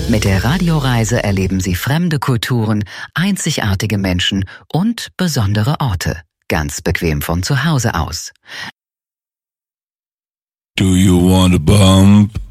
Mit der Radioreise erleben Sie fremde Kulturen, einzigartige Menschen und besondere Orte. Ganz bequem von zu Hause aus. Do you want a bump?